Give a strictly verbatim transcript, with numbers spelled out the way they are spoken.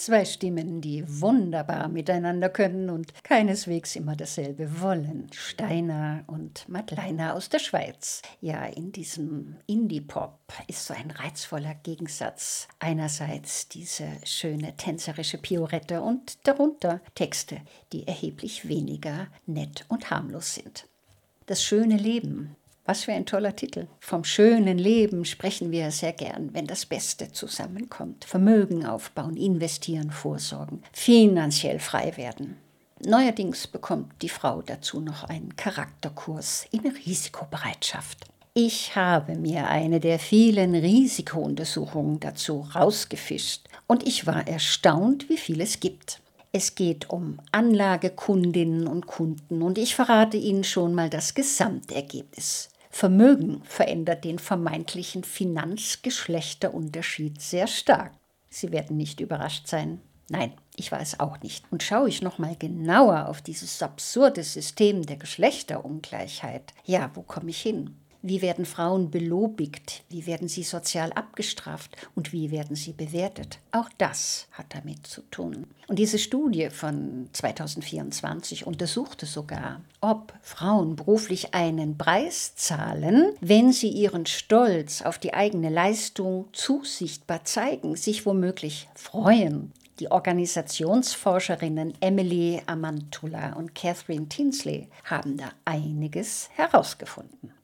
Zwei Stimmen, die wunderbar miteinander können und keineswegs immer dasselbe wollen. Steiner und Madleiner aus der Schweiz. Ja, in diesem Indie-Pop ist so ein reizvoller Gegensatz. Einerseits diese schöne tänzerische Piorette und darunter Texte, die erheblich weniger nett und harmlos sind. Das schöne Leben. Was für ein toller Titel. Vom schönen Leben sprechen wir sehr gern, wenn das Beste zusammenkommt. Vermögen aufbauen, investieren, vorsorgen, finanziell frei werden. Neuerdings bekommt die Frau dazu noch einen Charakterkurs in Risikobereitschaft. Ich habe mir eine der vielen Risikountersuchungen dazu rausgefischt und ich war erstaunt, wie viel es gibt. Es geht um Anlagekundinnen und Kunden und ich verrate Ihnen schon mal das Gesamtergebnis. Vermögen verändert den vermeintlichen Finanzgeschlechterunterschied sehr stark. Sie werden nicht überrascht sein. Nein, ich war es auch nicht. Und schaue ich noch mal genauer auf dieses absurde System der Geschlechterungleichheit, ja, wo komme ich hin? Wie werden Frauen belobigt? Wie werden sie sozial abgestraft? Und wie werden sie bewertet? Auch das hat damit zu tun. Und diese Studie von zweitausendvierundzwanzig untersuchte sogar, ob Frauen beruflich einen Preis zahlen, wenn sie ihren Stolz auf die eigene Leistung zu sichtbar zeigen, sich womöglich freuen. Die Organisationsforscherinnen Emily Amantula und Catherine Tinsley haben da einiges herausgefunden.